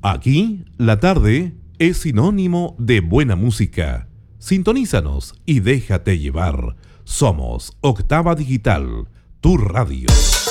Aquí, la tarde es sinónimo de buena música. Sintonízanos y déjate llevar. Somos Octava Digital, tu radio.